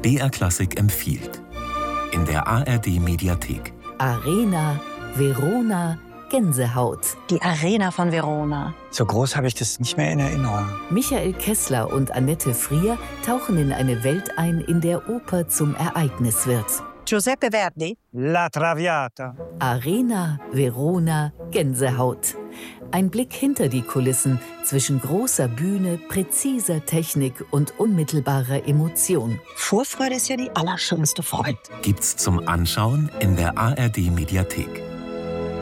BR Klassik empfiehlt. In der ARD-Mediathek. Arena Verona Gänsehaut. Die Arena von Verona. So groß habe ich das nicht mehr in Erinnerung. Michael Kessler und Annette Frier tauchen in eine Welt ein, in der Oper zum Ereignis wird. Giuseppe Verdi. La Traviata. Arena Verona Gänsehaut. Ein Blick hinter die Kulissen zwischen großer Bühne, präziser Technik und unmittelbarer Emotion. Vorfreude ist ja die allerschönste Freude. Gibt's zum Anschauen in der ARD-Mediathek.